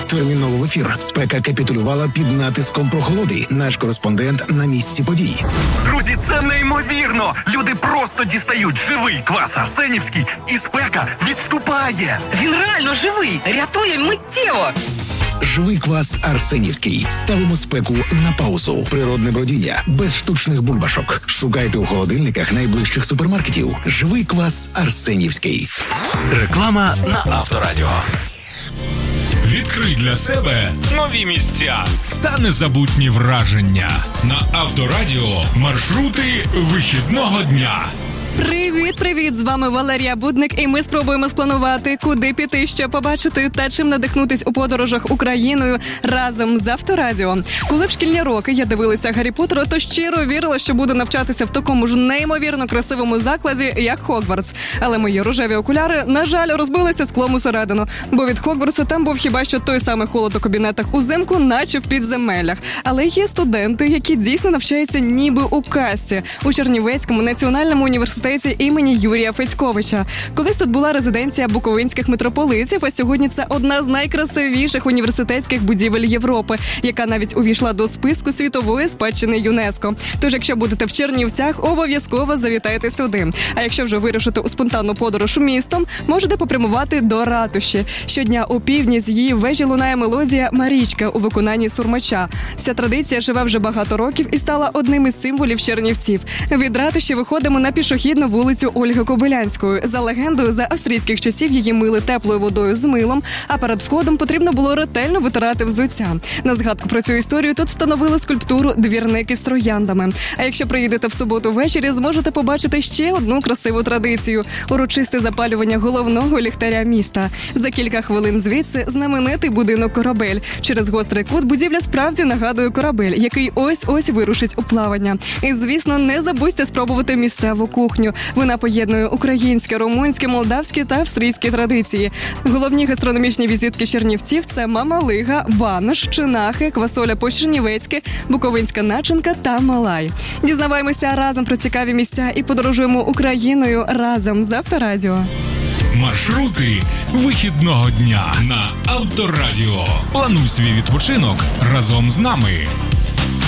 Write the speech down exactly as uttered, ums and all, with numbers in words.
терміново в ефір. Спека капітулювала під натиском прохолоди. Наш кореспондент на місці подій. Друзі, це неймовірно! Люди просто дістають живий квас арсенівський, і спека відступає. Він реально живий! Рятує миттєво! Живий квас арсенівський. Ставимо спеку на паузу. Природне бродіння. Без штучних бульбашок. Шукайте у холодильниках найближчих супермаркетів. Живий квас арсенівський. Реклама на Авторадіо. Відкрий для себе нові місця та незабутні враження. На Авторадіо маршрути вихідного дня. Привіт-привіт! З вами Валерія Будник, і ми спробуємо спланувати, куди піти, що побачити та чим надихнутись у подорожах Україною разом з Авторадіо. Коли в шкільні роки я дивилася Гаррі Поттера, то щиро вірила, що буду навчатися в такому ж неймовірно красивому закладі, як Хогвартс. Але мої рожеві окуляри, на жаль, розбилися склом усередину, бо від Хогвартсу там був хіба що той самий холод у кабінетах узимку, наче в підземеллях. Але є студенти, які дійсно навчаються ніби у казці у Чернівецькому національному університеті імені Юрія Федьковича. Колись тут була резиденція буковинських митрополитів, а сьогодні це одна з найкрасивіших університетських будівель Європи, яка навіть увійшла до списку світової спадщини ЮНЕСКО. Тож, якщо будете в Чернівцях, обов'язково завітайте сюди. А якщо вже вирушите у спонтанну подорож містом, можете попрямувати до ратуші. Щодня у півдні з її вежі лунає мелодія «Марічка» у виконанні Сурмача. Ця традиція живе вже багато років і стала одним із символів чернівців. Від ратуші виходимо на пішохід на вулицю Ольги Кобилянської. За легендою, за австрійських часів її мили теплою водою з милом, а перед входом потрібно було ретельно витирати взуття. На згадку про цю історію тут встановили скульптуру «Двірники з трояндами». А якщо приїдете в суботу ввечері, зможете побачити ще одну красиву традицію – урочисте запалювання головного ліхтаря міста. За кілька хвилин звідси знаменитий будинок «Корабель». Через гострий кут будівля справді нагадує корабель, який ось-ось вирушить у плавання. І, звісно, не забудьте спробувати місцеву кухню. Вона поєднує українське, румунське, молдавські та австрійські традиції. Головні гастрономічні візитки чернівців – це мамалига, банош, чинахи, квасоля по-чернівецьки, буковинська начинка та малай. Дізнаваємося разом про цікаві місця і подорожуємо Україною разом з Авторадіо. Маршрути вихідного дня на Авторадіо. Плануй свій відпочинок разом з нами.